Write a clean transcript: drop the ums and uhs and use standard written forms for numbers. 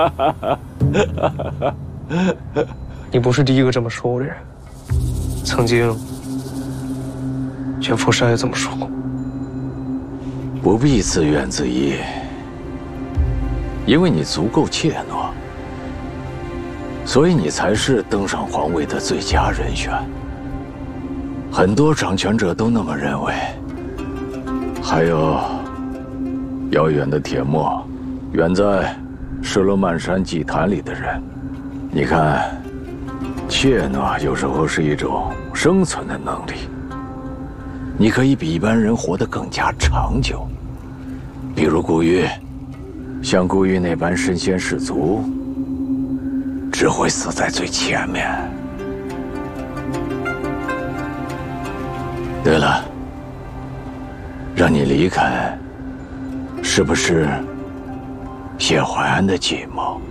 你不是第一个这么说我的人，曾经全佛山也这么说过。 不必自怨自艾，因为你足够怯懦，所以你才是登上皇位的最佳人选。很多掌权者都那么认为。还有，遥远的铁墨，远在石罗曼山祭坛里的人，你看，怯懦有时候是一种生存的能力。你可以比一般人活得更加长久。比如古玉，像古玉那般身先士卒，只会死在最前面。对了，让你离开，是不是谢怀安的计谋？